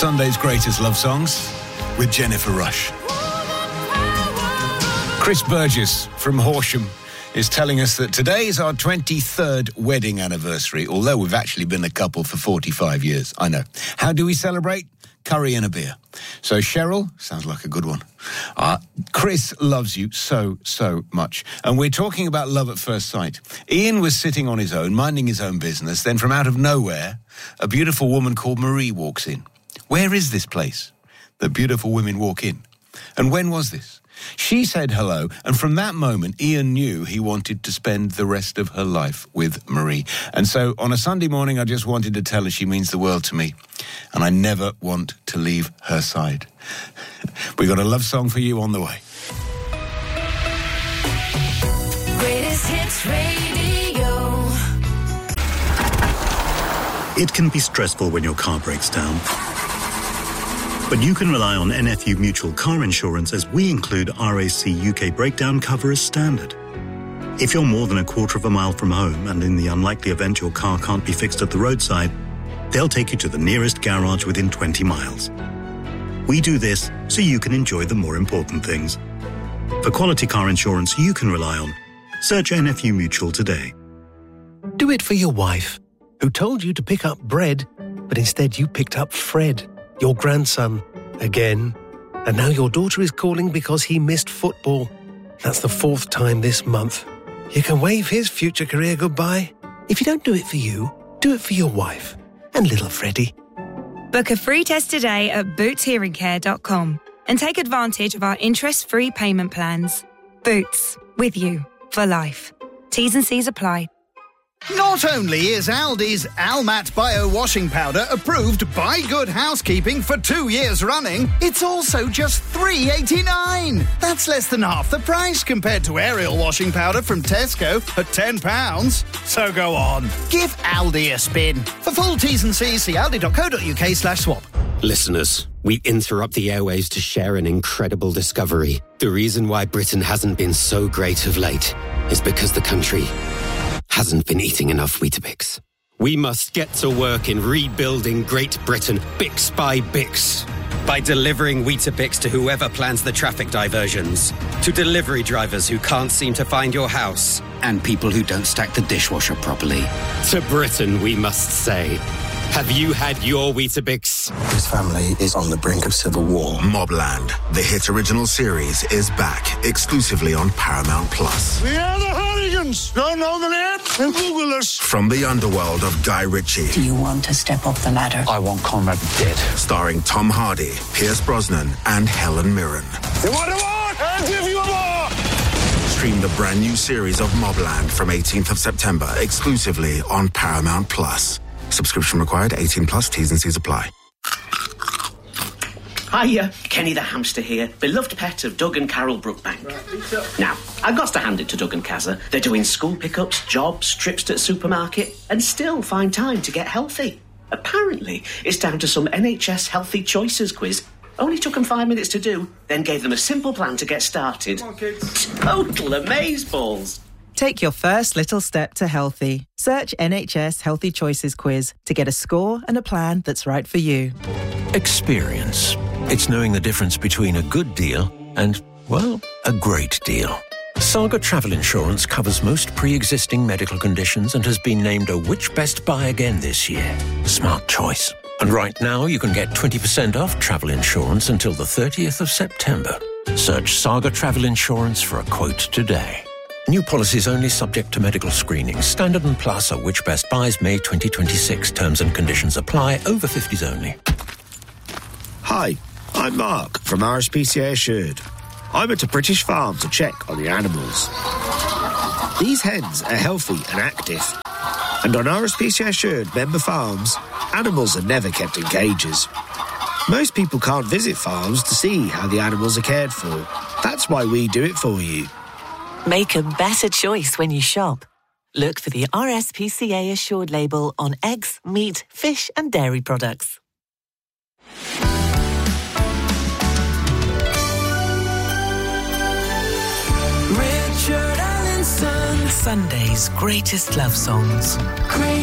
Sunday's greatest love songs with Jennifer Rush. Chris Burgess from Horsham is telling us that today is our 23rd wedding anniversary, although we've actually been a couple for 45 years. I know. How do we celebrate? Curry and a beer. So Cheryl, sounds like a good one. Chris loves you so, so much. And we're talking about love at first sight. Ian was sitting on his own, minding his own business. Then from out of nowhere, a beautiful woman called Marie walks in. Where is this place that beautiful women walk in? And when was this? She said hello, and from that moment, Ian knew he wanted to spend the rest of her life with Marie. And so, on a Sunday morning, I just wanted to tell her she means the world to me, and I never want to leave her side. We got a love song for you on the way. Greatest Hits Radio. It can be stressful when your car breaks down. But you can rely on NFU Mutual Car Insurance as we include RAC UK breakdown cover as standard. If you're more than a quarter of a mile from home and in the unlikely event your car can't be fixed at the roadside, they'll take you to the nearest garage within 20 miles. We do this so you can enjoy the more important things. For quality car insurance you can rely on, search NFU Mutual today. Do it for your wife, who told you to pick up bread, but instead you picked up Fred, your grandson, again. And now your daughter is calling because he missed football. That's the 4th time this month. You can wave his future career goodbye. If you don't do it for you, do it for your wife and little Freddie. Book a free test today at bootshearingcare.com and take advantage of our interest-free payment plans. Boots, with you for life. T's and C's apply. Not only is Aldi's Almat Bio Washing Powder approved by Good Housekeeping for 2 years running, it's also just $3.89. That's less than half the price compared to Ariel Washing Powder from Tesco at £10. So go on, give Aldi a spin. For full T's and C's, see aldi.co.uk/swap. Listeners, we interrupt the airwaves to share an incredible discovery. The reason why Britain hasn't been so great of late is because the country hasn't been eating enough Weetabix. We must get to work in rebuilding Great Britain, Bix by Bix. By delivering Weetabix to whoever plans the traffic diversions, to delivery drivers who can't seem to find your house, and people who don't stack the dishwasher properly. To Britain, we must say, have you had your Weetabix? This family is on the brink of civil war. Mobland, the hit original series, is back exclusively on Paramount+. We are the Hooligans. Don't know the name? Then Google us. From the underworld of Guy Ritchie. Do you want to step up the ladder? I want Conrad dead. Starring Tom Hardy, Pierce Brosnan, and Helen Mirren. You want a war? I'll give you a war. Stream the brand new series of Mobland from 18th of September exclusively on Paramount+. Subscription required, 18+, T's and C's apply. Hiya, Kenny the hamster here, beloved pet of Doug and Carol Brookbank. Now, I've got to hand it to Doug and Kazza. They're doing school pickups, jobs, trips to the supermarket, and still find time to get healthy. Apparently, it's down to some NHS Healthy Choices quiz. Only took them 5 minutes to do, then gave them a simple plan to get started. Come on, kids. Total amazeballs. Take your first little step to healthy. Search NHS Healthy Choices quiz to get a score and a plan that's right for you. Experience. It's knowing the difference between a good deal and, well, a great deal. Saga Travel Insurance covers most pre-existing medical conditions and has been named a Which Best Buy again this year. Smart choice. And right now you can get 20% off travel insurance until the 30th of September. Search Saga Travel Insurance for a quote today. New policies only subject to medical screening. Standard and Plus are Which Best Buys May 2026. Terms and conditions apply. Over 50s only. Hi, I'm Mark from RSPCA Assured. I went to British Farm to check on the animals. These hens are healthy and active. And on RSPCA Assured member farms, animals are never kept in cages. Most people can't visit farms to see how the animals are cared for. That's why we do it for you. Make a better choice when you shop. Look for the RSPCA Assured label on eggs, meat, fish and dairy products. Richard Allenson. Sunday's greatest love songs. Great